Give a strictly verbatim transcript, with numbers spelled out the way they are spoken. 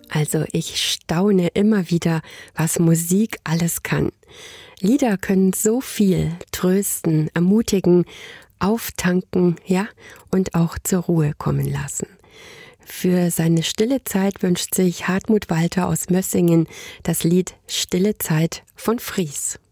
Also ich staune immer wieder, was Musik alles kann. Lieder können so viel trösten, ermutigen, auftanken, ja, und auch zur Ruhe kommen lassen. Für seine stille Zeit wünscht sich Hartmut Walter aus Mössingen das Lied Stille Zeit von Fries.